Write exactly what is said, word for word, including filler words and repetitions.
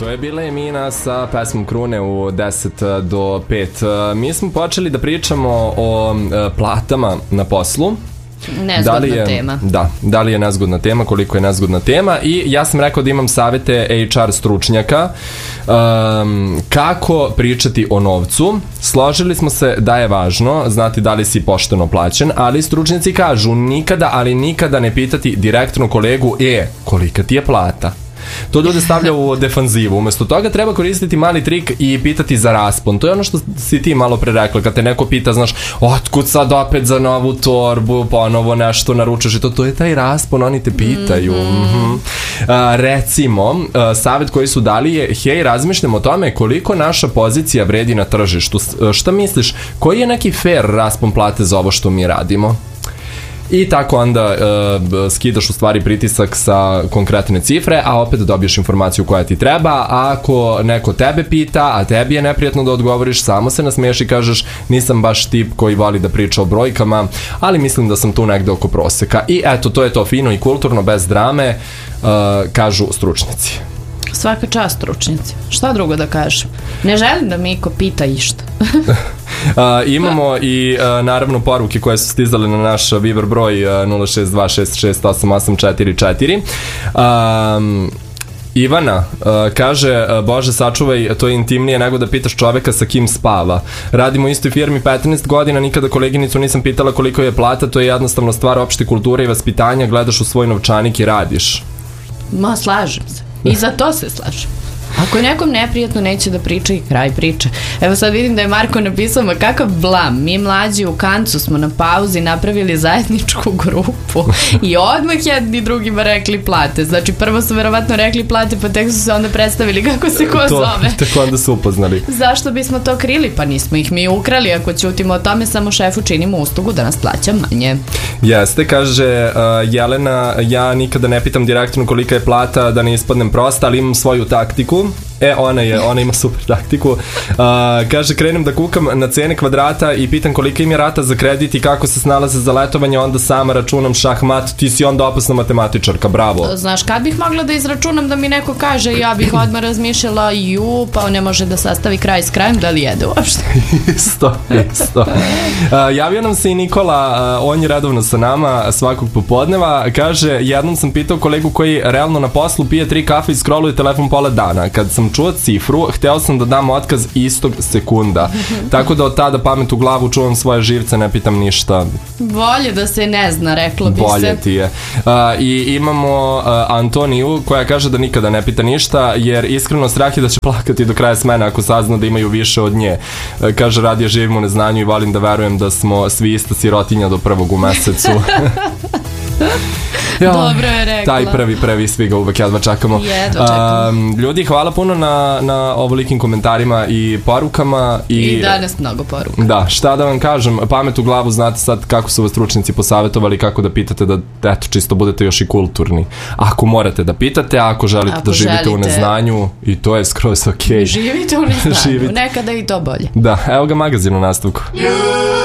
To je bila Emina sa pesmom Krune u deset do pet. Mi smo počeli da pričamo o platama na poslu. Nezgodna da je, tema. Da, da li je nezgodna tema, koliko je nezgodna tema. I ja sam rekao da imam savete H R stručnjaka um, kako pričati o novcu. Složili smo se da je važno znati da li si pošteno plaćen, ali stručnjaci kažu nikada, ali nikada ne pitati direktno kolegu, e, kolika ti je plata? To ljude stavlja u defanzivu. Umesto toga treba koristiti mali trik i pitati za raspon. To je ono što si ti malo pre rekla. Kad te neko pita, znaš, otkud sad opet za novu torbu, ponovo nešto naručaš i to, to je taj raspon, oni te pitaju. Mm-hmm. A, recimo, a, savjet koji su dali je, hej, razmišljamo o tome koliko naša pozicija vredi na tržištu. Šta misliš, koji je neki fair raspon plate za ovo što mi radimo? I tako onda uh, skidaš u stvari pritisak sa konkretne cifre, a opet dobiješ informaciju koja ti treba. A ako neko tebe pita, a tebi je neprijatno da odgovoriš, samo se nasmiješ i kažeš nisam baš tip koji voli da priča o brojkama, ali mislim da sam tu negde oko proseka. I eto, to je to fino i kulturno, bez drame, uh, kažu stručnjaci. Svaka čast stručnjaci. Šta drugo da kažem? Ne želim da mi iko pita išta. Uh, imamo i uh, naravno poruke koje su stizale na naš Viber broj uh, nula šest dva šest šest osam osam četiri četiri. Um, Ivana uh, kaže, Bože sačuvaj, to je intimnije nego da pitaš čoveka sa kim spava. Radimo u istoj firmi petnaest godina, nikada koleginicu nisam pitala koliko je plata, to je jednostavno stvar opšte kulture i vaspitanja, gledaš u svoj novčanik i radiš. Ma, slažem se. I za to se slažem. Ako je nekom neprijatno, neće da priča i kraj priče. Evo sad vidim da je Marko napisao, ma kakav blam, mi mlađi u Kancu smo na pauzi napravili zajedničku grupu i odmah jedni drugima rekli plate. Znači prvo su verovatno rekli plate, pa tek su se onda predstavili kako se ko to, zove. Tako onda su upoznali. Zašto bismo to krili? Pa nismo ih mi ukrali, ako ćutimo o tome, samo šefu činimo uslugu da nas plaća manje. Jeste, kaže uh, Jelena, ja nikada ne pitam direktno kolika je plata da ne ispadnem prosta, ali imam svoju taktiku. E, ona je, ona ima super taktiku. Uh, kaže, krenem da kukam na cene kvadrata i pitam kolika im je rata za kredit i kako se snalaze za letovanje, onda sama računam šahmat, ti si onda opasna matematičarka, bravo. Znaš, kad bih mogla da izračunam da mi neko kaže, ja bih odmah razmišljala, ju, pa on ne može da sastavi kraj s krajem, da li jede uopšte? Isto, isto. Uh, javio nam se i Nikola, uh, on je redovno sa nama svakog popodneva, kaže, jednom sam pitao kolegu koji realno na poslu pije tri kafe i scrolluje telefon pola dana. Kad sam čuo cifru, hteo sam da dam otkaz istog sekunda. Tako da od tada pamet u glavu, čuvam svoje živce, ne pitam ništa. Bolje da se ne zna, reklo bi se. Bolje ti je. Uh, I imamo uh, Antoniju koja kaže da nikada ne pita ništa, jer iskreno strah je da će plakati do kraja smene ako sazna da imaju više od nje. Uh, kaže, radije živim u neznanju i volim da verujem da smo svi ista sirotinja do prvog u mesecu. Ja, dobro je rekla. Taj prvi, prvi, svi ga uvek jedva čekamo. Jedva čekamo. Um, ljudi, hvala puno na, na ovolikim komentarima i porukama. I, I danas mnogo poruka. Da, šta da vam kažem, pamet u glavu, znate sad kako su vas stručnici posavjetovali, kako da pitate da, eto, čisto budete još i kulturni. Ako morate da pitate, ako želite ako da živite želite... u neznanju, i to je skroz okej. Živite u neznanju, živite. Nekada i to bolje. Da, evo ga magazin u nastavku.